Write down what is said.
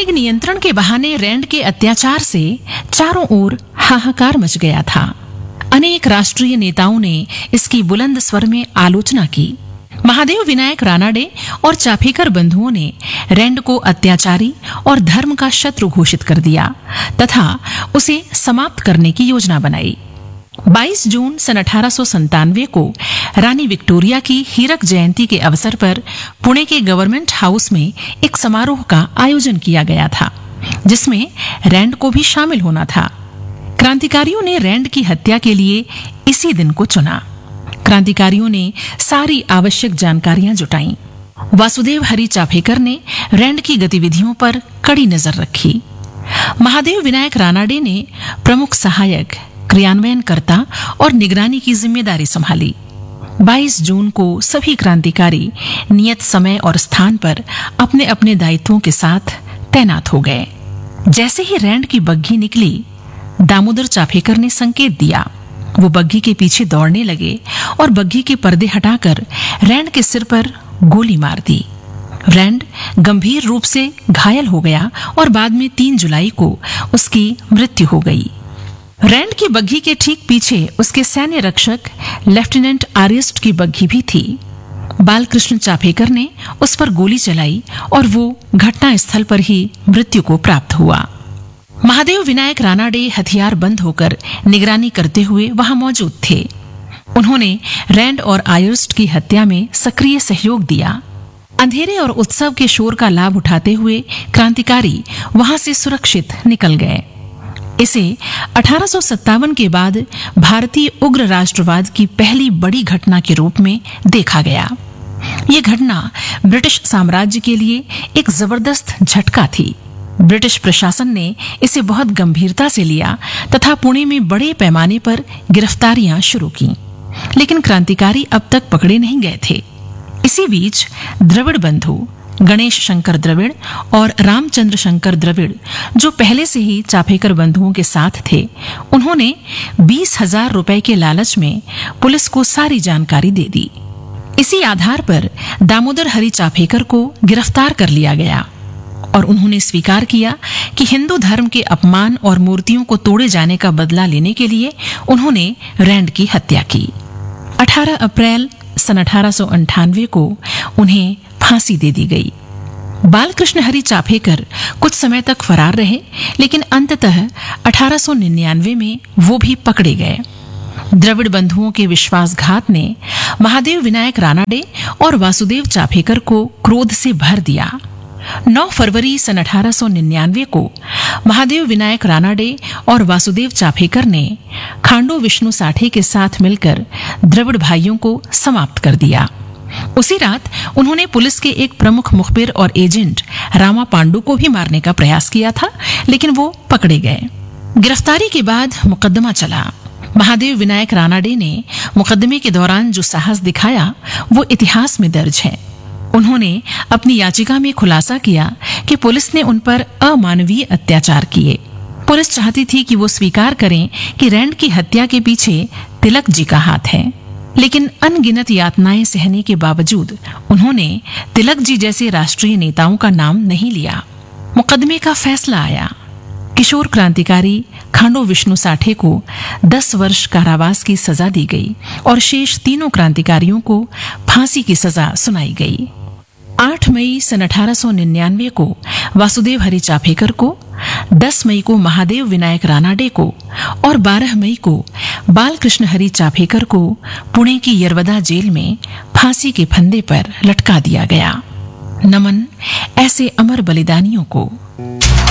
सामरिक नियंत्रण के बहाने रैंड के अत्याचार से चारों ओर हाहाकार मच गया था। अनेक राष्ट्रीय नेताओं ने इसकी बुलंद स्वर में आलोचना की। महादेव विनायक रानाडे और चाफेकर बंधुओं ने रैंड को अत्याचारी और धर्म का शत्रु घोषित कर दिया तथा उसे समाप्त करने की योजना बनाई। 22 जून सन 1897 को रानी विक्टोरिया की हीरक जयंती के अवसर पर पुणे के गवर्नमेंट हाउस में एक समारोह का आयोजन किया गया था, जिसमें रैंड को भी शामिल होना था। क्रांतिकारियों ने रैंड की हत्या के लिए इसी दिन को चुना। क्रांतिकारियों ने सारी आवश्यक जानकारियां जुटाईं। वासुदेव हरि चाफेकर ने रैंड की गतिविधियों पर कड़ी नजर रखी। महादेव विनायक रानाडे ने प्रमुख सहायक, क्रियान्वयनकर्ता और निगरानी की जिम्मेदारी संभाली। 22 जून को सभी क्रांतिकारी नियत समय और स्थान पर अपने अपने दायित्वों के साथ तैनात हो गए। जैसे ही रैंड की बग्घी निकली, दामोदर चाफेकर ने संकेत दिया। वो बग्घी के पीछे दौड़ने लगे और बग्घी के पर्दे हटाकर रैंड के सिर पर गोली मार दी। रैंड गंभीर रूप से घायल हो गया और बाद में 3 जुलाई को उसकी मृत्यु हो गई। रैंड की बग्घी के ठीक पीछे उसके सैन्य रक्षक लेफ्टिनेंट आर्यस्ट की बग्घी भी थी। बालकृष्ण चाफेकर ने उस पर गोली चलाई और वो घटना स्थल पर ही मृत्यु को प्राप्त हुआ। महादेव विनायक रानाडे हथियार बंद होकर निगरानी करते हुए वहां मौजूद थे। उन्होंने रैंड और आयर्स्ट की हत्या में सक्रिय सहयोग दिया। अंधेरे और उत्सव के शोर का लाभ उठाते हुए क्रांतिकारी वहां से सुरक्षित निकल गए। इसे 1857 के बाद भारतीय उग्र राष्ट्रवाद की पहली बड़ी घटना के रूप में देखा गया। ये घटना ब्रिटिश साम्राज्य के लिए एक जबरदस्त झटका थी। ब्रिटिश प्रशासन ने इसे बहुत गंभीरता से लिया तथा पुणे में बड़े पैमाने पर गिरफ्तारियां शुरू की, लेकिन क्रांतिकारी अब तक पकड़े नहीं गए थे। इसी बीच द्रविड़ बंधु गणेश शंकर द्रविड़ और रामचंद्र शंकर द्रविड़, जो पहले से ही चाफेकर बंधुओं के साथ थे, उन्होंने 20,000 रुपए के लालच में पुलिस को सारी जानकारी दे दी। इसी आधार पर दामोदर हरि चाफेकर को गिरफ्तार कर लिया गया और उन्होंने स्वीकार किया कि हिंदू धर्म के अपमान और मूर्तियों को तोड़े जाने का बदला लेने के लिए उन्होंने रैंड की हत्या की। 18 अप्रैल सन 1898 को उन्हें फांसी दे दी गई। बालकृष्ण हरि चाफेकर कुछ समय तक फरार रहे, लेकिन अंततः 1899 में वो भी पकड़े गए। द्रविड़ बंधुओं के विश्वासघात ने महादेव विनायक रानाडे और वासुदेव चाफेकर को क्रोध से भर दिया। 9 फरवरी सन 1899 को महादेव विनायक रानाडे और वासुदेव चाफेकर ने खांडो विष्णु साठे के साथ मिलकर द्रविड़ भाइयों को समाप्त कर दिया। उसी रात उन्होंने पुलिस के एक प्रमुख मुखबिर और एजेंट रामा पांडु को भी मारने का प्रयास किया था, लेकिन वो पकड़े गए। गिरफ्तारी के बाद मुकदमा चला। महादेव विनायक रानाडे ने मुकदमे के दौरान जो साहस दिखाया वो इतिहास में दर्ज है। उन्होंने अपनी याचिका में खुलासा किया कि पुलिस ने उन पर अमानवीय अत्याचार किए। पुलिस चाहती थी कि वो स्वीकार करें कि रैंड की हत्या के पीछे तिलक जी का हाथ है, लेकिन अनगिनत यातनाएं सहने के बावजूद उन्होंने तिलक जी जैसे राष्ट्रीय नेताओं का नाम नहीं लिया। मुकदमे का फैसला आया। किशोर क्रांतिकारी खांडो विष्णु साठे को 10 वर्ष कारावास की सजा दी गई और शेष तीनों क्रांतिकारियों को फांसी की सजा सुनाई गई। 8 मई सन 1899 को वासुदेव हरि चाफेकर को, 10 मई को महादेव विनायक रानाडे को और 12 मई को बालकृष्ण हरि चाफेकर को पुणे की यरवदा जेल में फांसी के फंदे पर लटका दिया गया। नमन ऐसे अमर बलिदानियों को।